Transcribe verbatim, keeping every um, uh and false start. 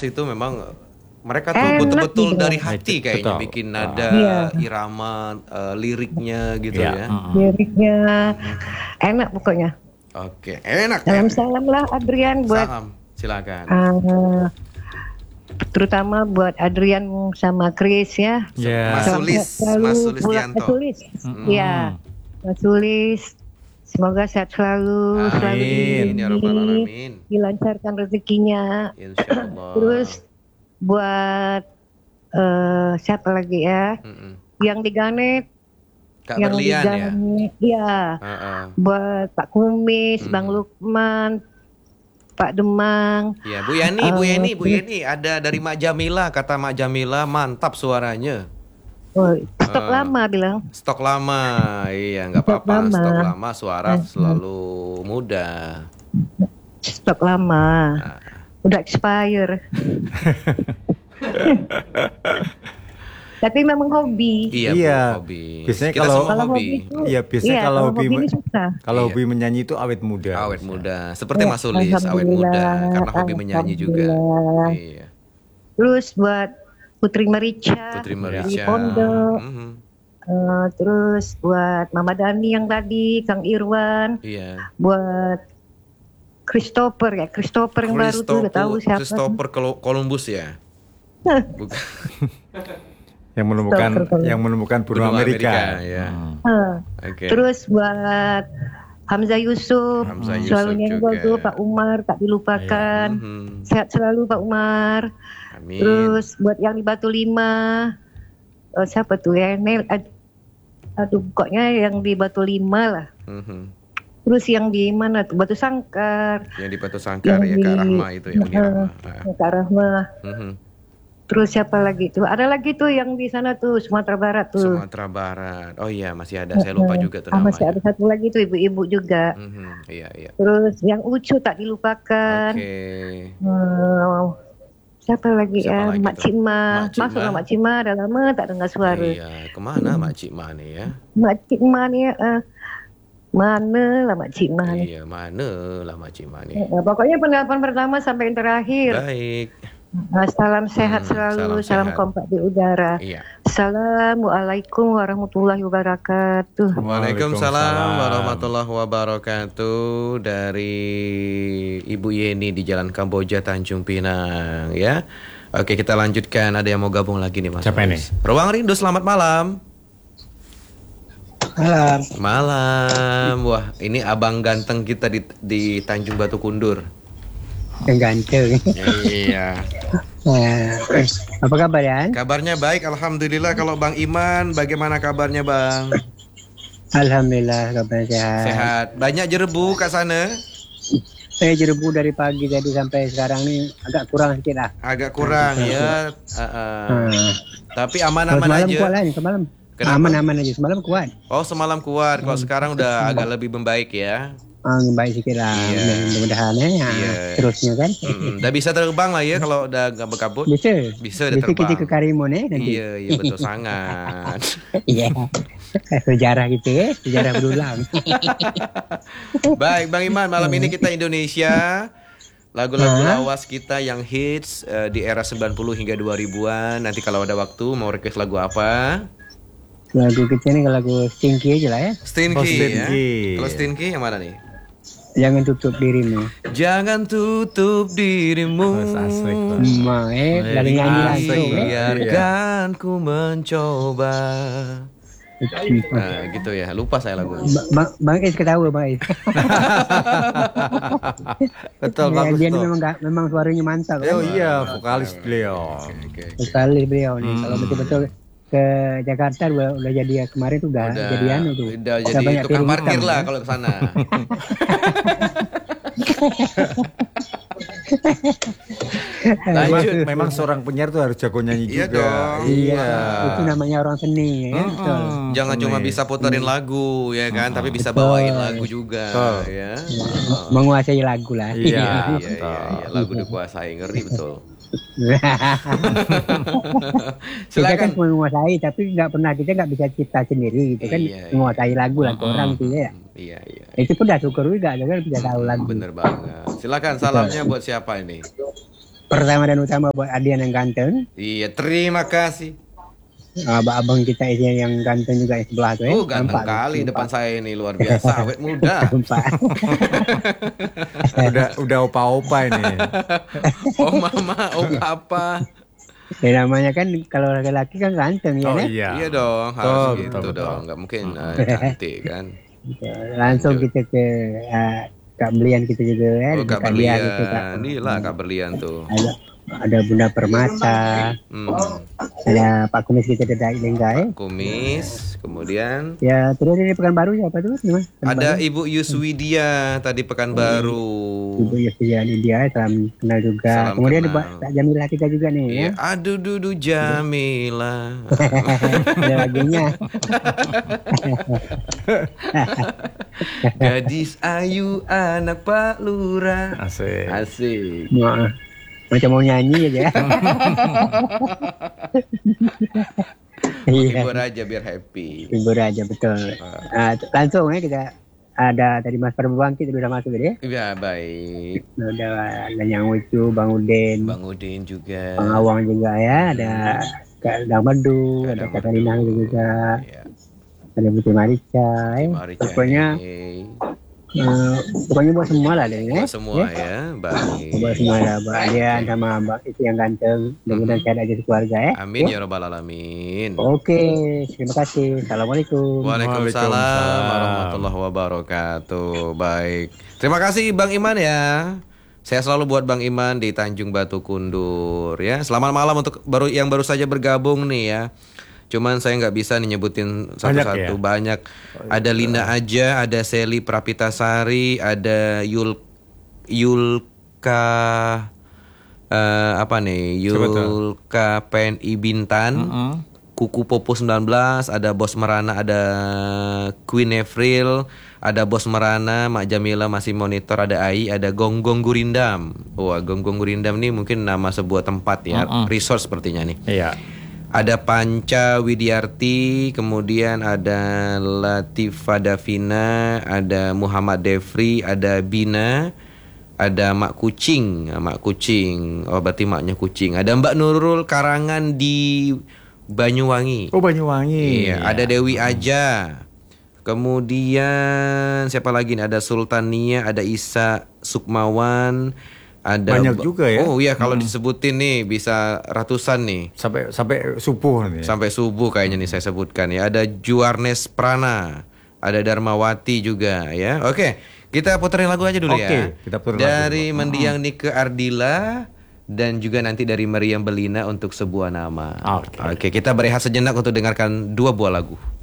itu memang mereka tuh Enak betul-betul gitu. dari hati kayaknya Betul. bikin nada, Iya. irama, uh, liriknya gitu Iya. ya. Mm-mm. Liriknya enak pokoknya. Oke, enak. Salam-salam lah Adrian buat Salam, silakan. uh, terutama buat Adrian sama Chris ya. Ya. Mas Salam Sulis, sehat selalu Mas buat Sulistianto. Mas Sulis. Mm-mm. Iya, Mas Sulis. Semoga sehat selalu, selalu Amin ya rabbal dilindungi, alamin. dilancarkan rezekinya. Insyaallah. Terus buat eh, siapa lagi ya? Mm-mm. Yang di Ganet, Kak yang di Berlian ya. Ganet, iya. Heeh. Buat Pak Kumis, Bang Hmm. Lukman, Pak Demang. Iya, Bu Yani, Bu Eh, Yani, Bu Yani ada dari Mak Jamila, kata Mak Jamila mantap suaranya. Oh, stok Eh. lama bilang. Stok lama, iya nggak Stok apa-apa. lama. Stok lama, suara Hmm. selalu muda. Stok lama. Nah. Udah expire. Tapi memang hobi. Iya, Iya. Bu, hobi. Biasanya Kita kalau- semua Kalau hobi. hobi itu, Iya, biasanya iya, kalau kalau hobi hobi me- ini susah. Kalau Iya. hobi menyanyi itu awet muda. Awet muda, seperti Ya, Mas Sulis, awet muda alhamdulillah, karena hobi menyanyi juga. alhamdulillah. Iya. Terus buat Putri Merica, Putri di Merica. Pondok. Mhm. Eh, terus buat Mama Dani yang tadi, Kang Irwan, Iya. buat Christopher ya, Christopher yang baru tuh udah tahu siapa. Christopher Colo- Columbus ya. Bukan. Yang menemukan Betul. yang menemukan benua Benua Amerika. Amerika, ya. Hmm. Eh, Oke. Terus buat Hamzah Yusuf, Hamzah Yusuf selalu nyenggol juga. tuh Pak Umar, tak dilupakan. Mhm. Sehat selalu Pak Umar. Amin. Terus buat yang di Batu Lima, eh, siapa tuh ya? Nel, ad- aduh pokoknya yang di Batu Lima lah. Mhm. Terus yang di mana tuh? Batu Sangkar, Yang di Batu Sangkar Yang ya, di- Kak Rahma itu ya, Uni Eh, Rahma. Ah. Kak Rahma. Mhm. Terus siapa lagi tuh? Ada lagi tuh yang di sana tuh Sumatera Barat tuh. Sumatera Barat. Oh iya, masih ada. Saya lupa juga tuh Ah, masih namanya. ada satu lagi tuh ibu-ibu juga. Mhm. Iya, iya. Terus yang Ucu tak dilupakan. Oke. Hmm, siapa lagi Siapa ya? lagi Mak tuh? Cima. Mak Cima. Masuk lah Mak Cima. Udah lama tak dengar suara. Iya, kemana Mak Cik Ma nih ya? Mak Cima nih, eh, mana lah Mak Cima nih? Iya, mana lah Mak Cik Ma nih? Eh, pokoknya penelpon pertama sampai yang terakhir. Baik. Nah, salam sehat Hmm, selalu, salam salam, sehat. kompak di udara. Iya. Assalamualaikum warahmatullahi wabarakatuh. Waalaikumsalam warahmatullahi wabarakatuh dari Ibu Yeni di Jalan Kamboja Tanjung Pinang ya. Oke, kita lanjutkan. Ada yang mau gabung lagi nih Mas. Siapa Sulis. Ruang Rindu, selamat malam. Malam. Malam. Wah, ini abang ganteng kita di di Tanjung Batu Kundur. Yang ganteng. Iya. Eh, apa kabar ya? Kabarnya baik, alhamdulillah. Kalau Bang Iman, bagaimana kabarnya Bang? Alhamdulillah kabar sehat. Sehat. Banyak jerebu ke sana? Saya jerebu dari pagi tadi sampai sekarang nih agak kurang sedikit lah. Agak kurang ya. Uh, uh. Hmm. Tapi Kalau aman-aman semalam aja. kuat lah nih, semalam. Kenapa? Aman-aman aja, semalam kuat. Oh, semalam kuat. Kalau sekarang udah agak lebih membaik ya. Ah, baik sedikit lah. Iya. Mudah-mudahan ya. Iya. Terusnya kan. Mm-mm. Udah bisa terbang lah ya kalau udah gak berkabut. Bisa. Bisa udah Bisa kita ke terbang. Karimun ya nanti. Iya, iya betul sangat. Iya. Sejarah gitu ya, sejarah berulang. Baik, Bang Iman, malam ini kita Indonesia. Lagu-lagu Hah? lawas kita yang hits eh, di era sembilan puluh hingga dua ribuan. Nanti kalau ada waktu mau request lagu apa? Lagu kita ini lagu Stinky aja lah ya. Stinky, Oh, ya. Stinky. Kalau Stinky yang mana nih? Jangan tutup dirimu. Jangan tutup dirimu. Mas, asik, Mas. Ma, eh, dari Asik, nyanyi asik, langsung ya. Biarkan ku mencoba. Nah, gitu ya. Lupa saya lagu. Ba- Bang, Bang Is ketawa Bang Is. Betul, Ya, bagus dia ini tuh. memang gak- memang suaranya mantap. Oh Kan? iya, vokalis beliau. Oke, oke. Sekali beliau nih. Hmm. Kalau betul-betul ke Jakarta udah, udah jadi ya kemarin tuh udah, Udah, jadi anu tuh. udah Udah jadi banyak tukang piring parkir hitam, lah kan? kalau ke sana. Memang, Lanjut. memang seorang penyiar tuh harus jago nyanyi Iya juga. dong. Iya, itu namanya orang seni ya. Hmm, Betul. Jangan seni. cuma bisa puterin lagu ya kan, tapi bisa bawain lagu juga Betul. ya. M- Menguasai lagu lah. Iya, Iya, betul. iya, iya, lagu dikuasai, ngeri betul. Kita kan Silakan. menguasai tapi nggak pernah kita nggak bisa cipta sendiri gitu kan, Iya, iya. menguasai lagu lah ke Mm-mm. orang gitu ya. Iya, iya. Itu pun udah syukur juga kan bisa tahu lagu. Bener banget. Silakan salamnya buat siapa ini? pertama dan utama buat Adian yang ganteng. Iya, terima kasih. Abang-abang kita ini yang ganteng juga yang sebelah tuh ya. Oh, ganteng Nampak, kali nampak. depan saya ini, luar biasa, awet muda. Nampak. Udah udah opa-opa ini. Oh mama, oh papa. Ya, namanya kan kalau laki-laki kan ganteng ya. Oh kan? iya. Iya dong, harus Betul, gitu betul, betul. dong. Nggak mungkin uh, cantik kan. Langsung kita ke uh, Kak Belian kita juga kan. Oh, Kak Kak Dia gitu, Kak. Berlian. Inilah Kak Berlian tuh. Ada, ada Bunda Permata, Hmm. ada Pak Kumis kita ada Lenggai. Kumis, kemudian Ya terus ini Pekanbaru siapa tuh? Nama? ada Ibu Yuswidia tadi Pekanbaru. Ibu Yustian India, salam kenal juga. Salam Kemudian kenal. ada Kak Jamila kita juga nih Iya, ya. aduh dudu Jamila. Ada lagunya. Gadis ayu anak Pak Lurah. Asik. Asik. Wah, macam mau nyanyi aja. Iya. Hibur aja biar happy. Hibur aja betul. Ah, langsung ya kita ada tadi Mas Perbangkit udah masuk ya. Ya baik. Udah ada yang lucu, Bang Udin, Bang Udin juga. Bang Awang juga ya, ada Kak Damadu, ada Ada Kak Rina Madu. juga, Ya, ada Putri Marica. Ya. mari Pokoknya cari. eh, pokoknya buat semua lah deh ya. Buat semua ya, baik. Buat semua lah, Mbak Adian sama Mbak itu yang ganteng. Mudah-mudahan sehat aja keluarga ya. Amin ya rabbal alamin. Oke, terima kasih. Assalamualaikum. Waalaikumsalam Waalaikumsalam. warahmatullahi wabarakatuh. Baik. Terima kasih Bang Iman ya. Saya selalu buat Bang Iman di Tanjung Batu Kundur ya. Selamat malam untuk baru yang baru saja bergabung nih ya. Cuman saya nggak bisa nih nyebutin satu-satu, ya? banyak. Ada Linda Aja, ada Seli Prapitasari, ada Yul Yulka eh, apa nih? Siapa tuh? Yulka P N I Bintan. Mm-mm. Kuku Popo sembilan belas, ada Bos Merana, ada Queen Evril, ada Bos Merana, Mak Jamila masih monitor, ada Ai, ada Gonggong Gurindam. Wah, Gonggong Gurindam nih mungkin nama sebuah tempat ya, Mm-mm. resort sepertinya nih. Iya. Ada Panca Widiarti, kemudian ada Latifa Davina, ada Muhammad Devri, ada Bina, ada Mak Kucing, Mak Kucing. Oh, berarti maknya kucing. Ada Mbak Nurul Karangan di Banyuwangi. Oh Banyuwangi. Iya, ada Dewi Aja. Kemudian siapa lagi nih? Ada Sultania, ada Isa Sukmawan, ada Banyak juga ya. Oh iya, kalau disebutin nih bisa ratusan nih. Sampai sampai subuh nih. Sampai subuh kayaknya nih saya sebutkan ya. Ada Juarnes Prana, ada Darmawati juga ya. Oke, kita puterin lagu aja dulu ya. Oke, kita puterin lagu Dari dulu. Mendiang Nike Ardila dan juga nanti dari Meriam Belina untuk sebuah nama. Oke. Oke, kita berehat sejenak untuk dengarkan dua buah lagu.